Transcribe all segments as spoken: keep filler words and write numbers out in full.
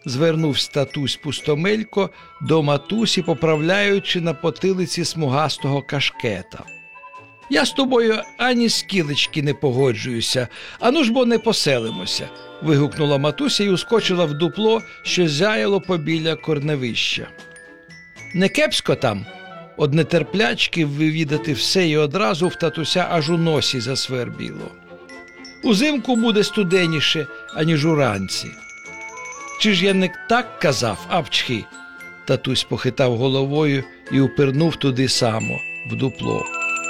звернувся татусь Пустомелько до матусі, поправляючи на потилиці смугастого кашкета. «Я з тобою ані скілечки не погоджуюся, ану ж бо не поселимося», – вигукнула матуся і ускочила в дупло, що зяяло побіля корневища. «Не кепсько там?» Од нетерплячки вивідати все і одразу в татуся аж у носі засвербіло. «Узимку буде студеніше, аніж уранці». «Чи ж я не так казав, апчхи?» Татусь похитав головою і упирнув туди само, в дупло.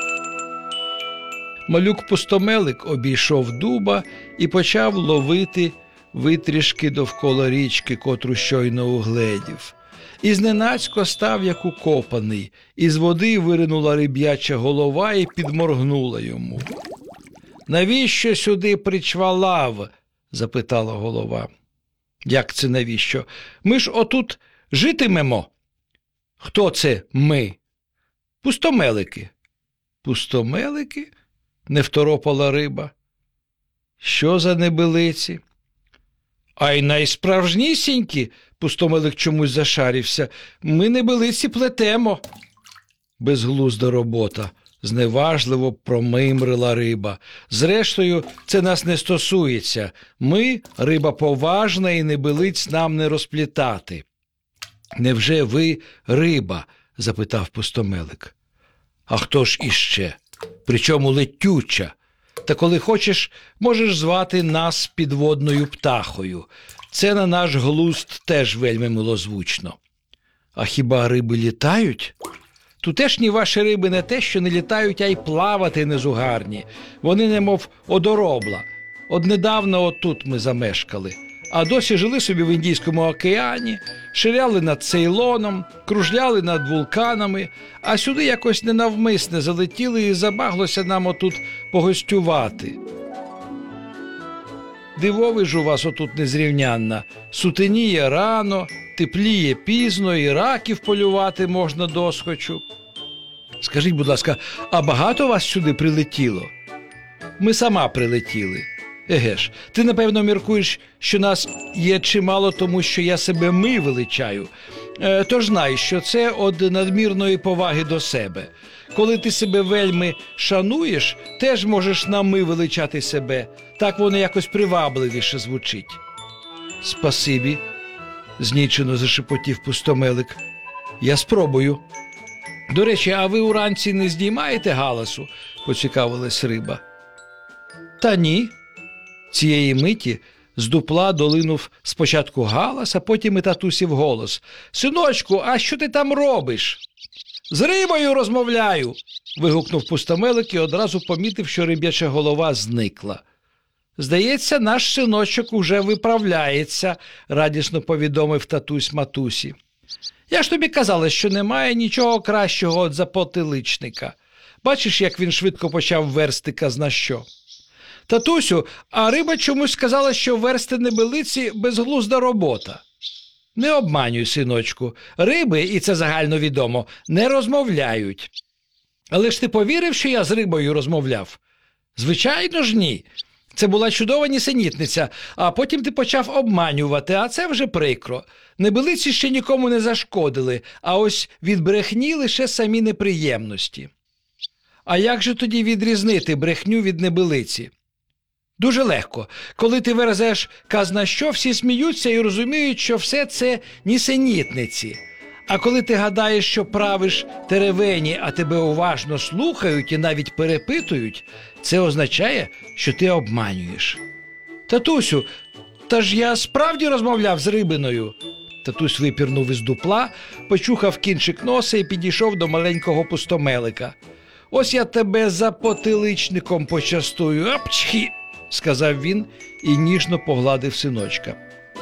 Малюк Пустомелик обійшов дуба і почав ловити витрішки довкола річки, котру щойно угледів. І зненацько став як укопаний, із води виринула риб'яча голова і підморгнула йому. «Навіщо сюди причвалав?» – запитала голова. «Як це навіщо? Ми ж отут житимемо». «Хто це ми?» «Пустомелики». «Пустомелики?» – не второпала риба. «Що за небилиці?» «А й найсправжнісінькі», – Пустомелик чомусь зашарівся, – «ми небилиці плетемо». «Безглузда робота», – зневажливо промимрила риба. «Зрештою, це нас не стосується. Ми – риба поважна і небилиць нам не розплітати». «Невже ви риба?» – запитав Пустомелик. «А хто ж іще? Причому летюча. Та коли хочеш, можеш звати нас підводною птахою. Це на наш глузд теж вельми милозвучно». «А хіба риби літають?» «Тутешні ваші риби не те, що не літають, а й плавати незугарні. Вони немов одоробла. Однедавна отут ми замешкали. А досі жили собі в Індійському океані, ширяли над Цейлоном, кружляли над вулканами, а сюди якось ненавмисне залетіли і забаглося нам отут погостювати. Дивовиж у вас отут незрівнянна. Сутеніє рано, тепліє пізно, і раків полювати можна досхочу». «Скажіть, будь ласка, а багато вас сюди прилетіло?» «Ми сама прилетіли». «Еге ж, ти, напевно, міркуєш, що нас є чимало, тому що я себе ми величаю. Е, тож знай, що це од надмірної поваги до себе. Коли ти себе вельми шануєш, теж можеш на ми величати себе. Так воно якось привабливіше звучить». «Спасибі», – знічено зашепотів Пустомелик. «Я спробую». «До речі, а ви уранці не здіймаєте галасу?» – поцікавилась риба. «Та ні». Цієї миті з дупла долинув спочатку галас, а потім і татусів голос. «Синочку, а що ти там робиш?» «З рибою розмовляю!» – вигукнув Пустомелик і одразу помітив, що риб'яча голова зникла. «Здається, наш синочок уже виправляється», – радісно повідомив татусь матусі. «Я ж тобі казала, що немає нічого кращого от запотиличника. Бачиш, як він швидко почав версти казна що?» «Татусю, а риба чомусь сказала, що версти небилиці – безглузда робота». «Не обманюй, синочку. Риби, і це загальновідомо, не розмовляють». «Але ж ти повірив, що я з рибою розмовляв?» «Звичайно ж ні. Це була чудова нісенітниця, а потім ти почав обманювати, а це вже прикро. Небилиці ще нікому не зашкодили, а ось від брехні лише самі неприємності». «А як же тоді відрізнити брехню від небилиці?» «Дуже легко. Коли ти верзеш казна що, всі сміються і розуміють, що все це нісенітниці. А коли ти гадаєш, що правиш теревені, а тебе уважно слухають і навіть перепитують, це означає, що ти обманюєш». «Татусю, та ж я справді розмовляв з рибиною». Татусь випірнув із дупла, почухав кінчик носа і підійшов до маленького Пустомелика. «Ось я тебе за потиличником почастую, апчхі!» – сказав він і ніжно погладив синочка.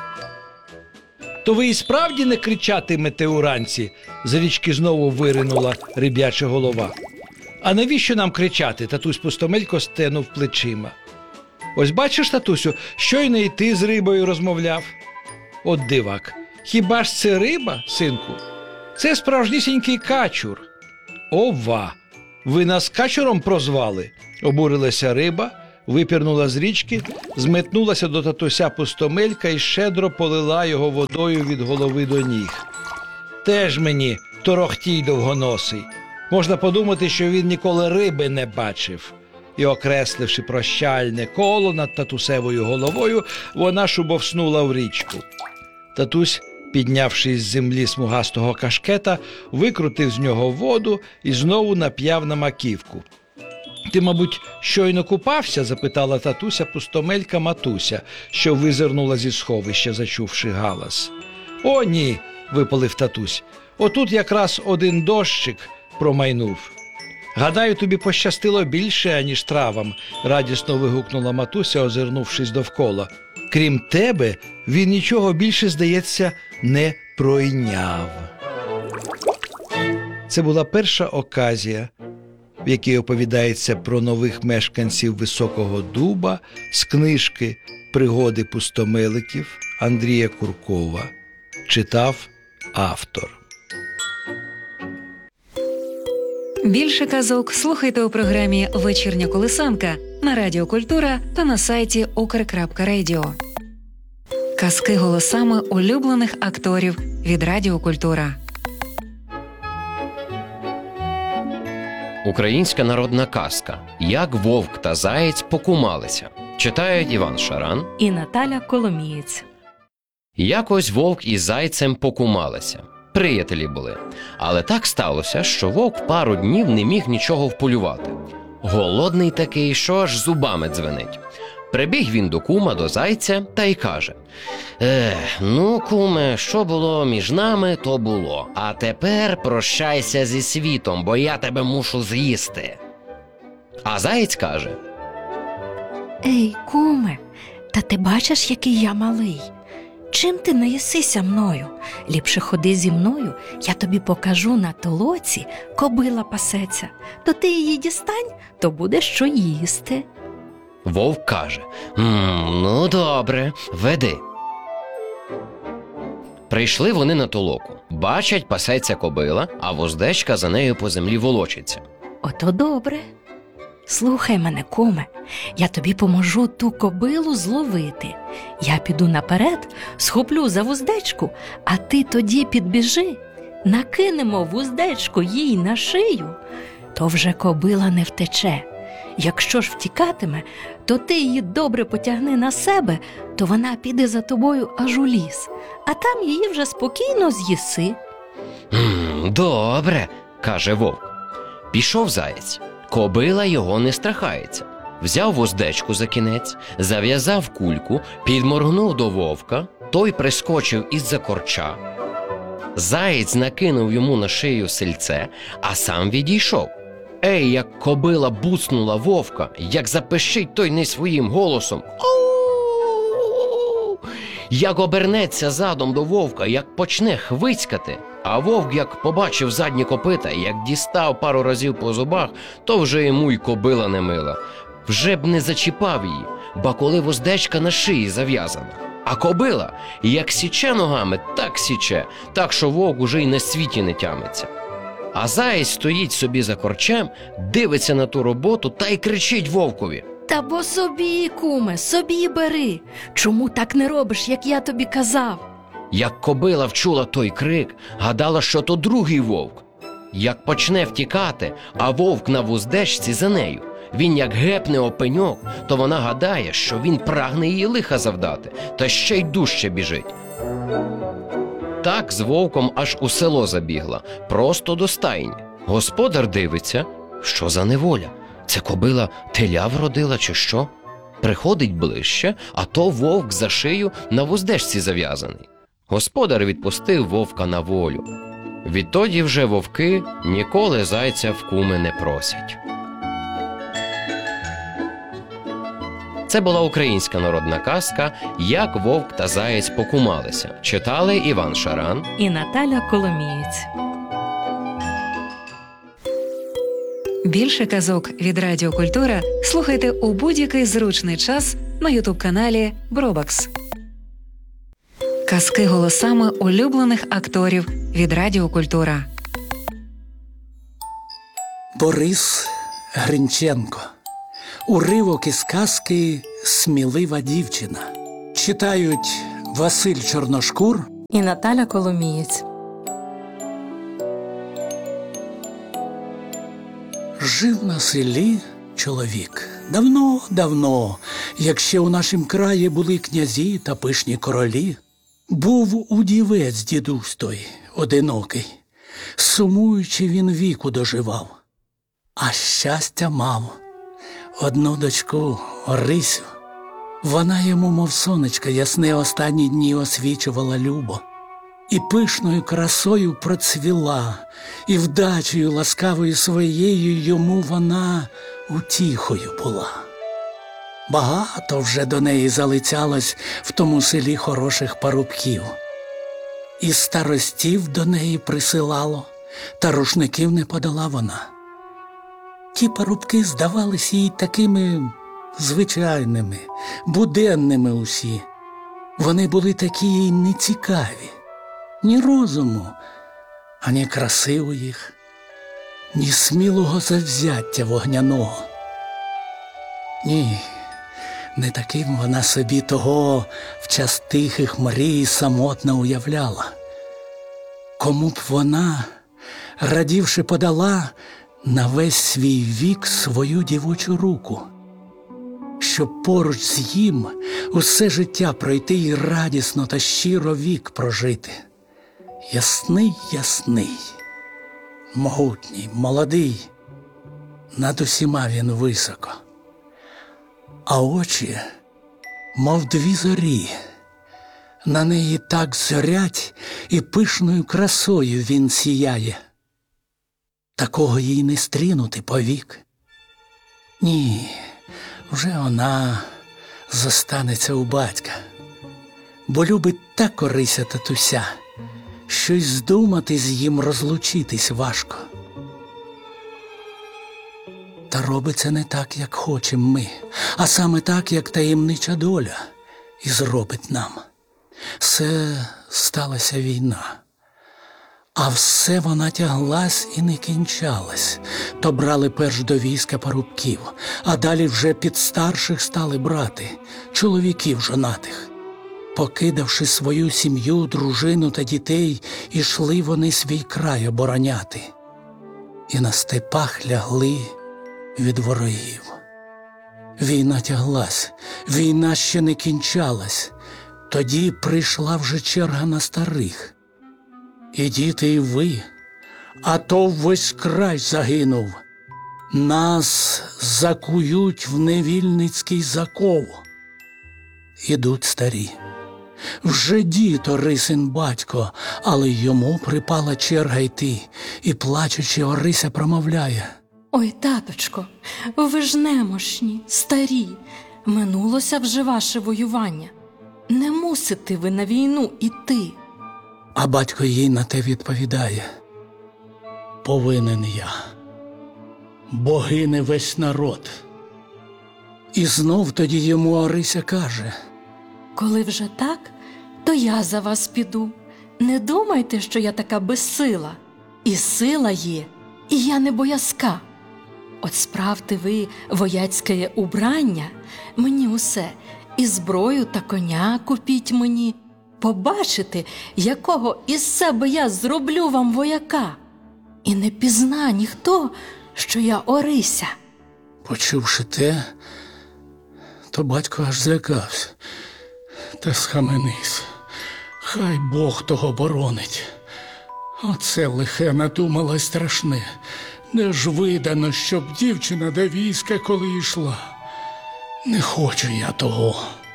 «То ви і справді не кричатимете уранці?» – з річки знову виринула риб'яча голова. «А навіщо нам кричати?» – татусь Пустомелько стенув плечима. «Ось бачиш, татусю, щойно і ти з рибою розмовляв». «От дивак, хіба ж це риба, синку? Це справжнісінький качур». «Ова! Ви нас качуром прозвали?» – обурилася риба, випірнула з річки, зметнулася до татуся Пустомелька і щедро полила його водою від голови до ніг. Теж мені торохтій довгоносий. Можна подумати, що він ніколи риби не бачив. І, окресливши прощальне коло над татусевою головою, вона шубовснула в річку. Татусь, піднявши з землі смугастого кашкета, викрутив з нього воду і знову нап'яв на маківку. «Ти, мабуть, щойно купався?» – запитала татуся Пустомелька матуся, що визирнула зі сховища, зачувши галас. «О, ні!» – випалив татусь. «Отут якраз один дощик промайнув». «Гадаю, тобі пощастило більше, аніж травам», – радісно вигукнула матуся, озирнувшись довкола. «Крім тебе, він нічого більше, здається, не пройняв». Це була перша оказія, в якій оповідається про нових мешканців Високого Дуба з книжки «Пригоди пустомеликів» Андрія Куркова. Читав автор. Більше казок слухайте у програмі «Вечірня колисанка» на Радіо Культура та на сайті укр крапка радіо. Казки голосами улюблених акторів від Радіо Культура. Українська народна казка «Як вовк та заєць покумалися». Читають Іван Шаран і Наталя Коломієць. Якось вовк із зайцем покумалися. Приятелі були. Але так сталося, що вовк пару днів не міг нічого вполювати. Голодний такий, що аж зубами дзвенить. Прибіг він до кума, до зайця, та й каже: «Ех, ну, куме, що було між нами, то було. А тепер прощайся зі світом, бо я тебе мушу з'їсти». А заєць каже: Ей, куме, та ти бачиш, який я малий? Чим ти не їсися мною? Ліпше ходи зі мною, я тобі покажу на толоці, кобила пасеться. То ти її дістань, то буде що їсти. Вовк каже: «М, ну добре, веди». Прийшли вони на толоку. Бачать, пасеться кобила, а вуздечка за нею по землі волочиться. Ото добре. Слухай мене, куме, я тобі поможу ту кобилу зловити. Я піду наперед, схоплю за вуздечку, а ти тоді підбіжи, накинемо вуздечку їй на шию, то вже кобила не втече. Якщо ж втікатиме, то ти її добре потягни на себе, то вона піде за тобою аж у ліс, а там її вже спокійно з'їси. «М, добре», – каже вовк. Пішов заєць. Кобила його не страхається. Взяв вуздечку за кінець, зав'язав кульку, підморгнув до вовка, той прискочив із-за корча. Заєць накинув йому на шию сельце, а сам відійшов. Ей, як кобила буцнула вовка, як запищить той не своїм голосом. «Оу!» Як обернеться задом до вовка, як почне хвицькати, а вовк, як побачив задні копита, як дістав пару разів по зубах, то вже йому й кобила не мила. Вже б не зачіпав її, ба коли вуздечка на шиї зав'язана. А кобила, як січе ногами, так січе, так що вовк уже й на світі не тямиться. А заєць стоїть собі за корчем, дивиться на ту роботу та й кричить вовкові: Та бо собі, куме, собі бери. Чому так не робиш, як я тобі казав? Як кобила вчула той крик, гадала, що то другий вовк. Як почне втікати, а вовк на вуздечці за нею, він як гепне о пеньок, то вона гадає, що він прагне її лиха завдати, та ще й дужче біжить. Так з вовком аж у село забігла, просто до стайні. Господар дивиться, що за неволя? Це кобила теля вродила чи що? Приходить ближче, а то вовк за шию на вуздечці зав'язаний. Господар відпустив вовка на волю. Відтоді вже вовки ніколи зайця в куми не просять. Це була українська народна казка «Як вовк та заєць покумалися». Читали Іван Шаран і Наталя Коломієць. Більше казок від Радіо Культура слухайте у будь-який зручний час на ютуб-каналі Бробакс. Казки голосами улюблених акторів від Радіо Культура. Борис Гринченко. Уривок із казки «Смілива дівчина». Читають Василь Чорношкур І Наталя Коломієць. Жив на селі чоловік. Давно-давно, як ще у нашім краї були князі та пишні королі, був удівець дідусь той, одинокий. Сумуючи, він віку доживав, а щастя мав. Одну дочку, Орисю, вона йому, мов сонечко, ясне останні дні освічувала любо. І пишною красою процвіла, і вдачею ласкавою своєю йому вона утіхою була. Багато вже до неї залицялось в тому селі хороших парубків. І старостів до неї присилало, та рушників не подала вона. Ті парубки здавались їй такими звичайними, буденними усі. Вони були такі їй нецікаві. Ні розуму, ані краси у їх, ні смілого завзяття вогняного. Ні, не таким вона собі того в час тихих мрій самотно уявляла. Кому б вона, радівши, подала на весь свій вік свою дівочу руку, щоб поруч з їм усе життя пройти і радісно та щиро вік прожити. Ясний, ясний, могутній, молодий, над усіма він високо. А очі, мов дві зорі, на неї так зорять, і пишною красою він сіяє. Такого їй не стрінути повік. Ні, вже вона зостанеться у батька, бо любить так Орися татуся, що й здумати з їм розлучитись важко. Та робиться не так, як хочем ми, а саме так, як таємнича доля і зробить нам. Все сталася війна, а все вона тяглась і не кінчалась. То брали перш до війська парубків, а далі вже під старших стали брати, чоловіків жонатих. Покидавши свою сім'ю, дружину та дітей, ішли вони свій край обороняти. І на степах лягли від ворогів. Війна тяглась, війна ще не кінчалась. Тоді прийшла вже черга на старих. І діти, і ви, а то весь край загинув. Нас закують в невільницький заков. Ідуть старі. Вже дід Орисин батько, але йому припала черга йти, і, плачучи, Орися промовляє: Ой, таточко, ви ж немощні, старі, минулося вже ваше воювання. Не мусите ви на війну іти. А батько їй на те відповідає: повинен я, бо гине весь народ. І знов тоді йому Орися каже: Коли вже так, то я за вас піду. Не думайте, що я така безсила. І сила є, і я не боязка. От справте ви вояцьке убрання, мені усе, і зброю та коня купіть мені. Побачите, якого із себе я зроблю вам вояка. І не пізна ніхто, що я Орися. Почувши те, то батько аж злякався. Та схаменись, хай Бог того боронить. Оце лихе надумалось страшне. Не ж видано, щоб дівчина до війська коли йшла. Не хочу я того.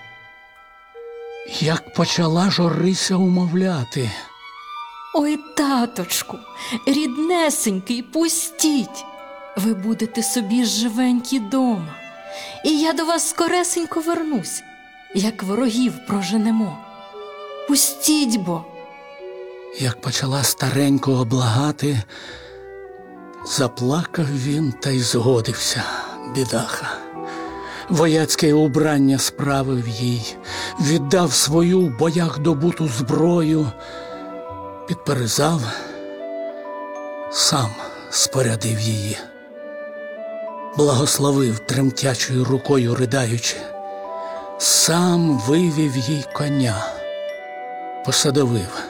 Як почала ж Орися умовляти: Ой, таточку, ріднесенький, пустіть. Ви будете собі живенькі дома. І я до вас скоресенько вернусь, як ворогів проженемо. Пустіть бо. Як почала старенького благати, заплакав він та й згодився, бідаха. Вояцьке убрання справив їй, віддав свою в боях добуту зброю, підперезав, сам спорядив її. благословив тремтячою рукою ридаючи, сам вивів їй коня, посадовив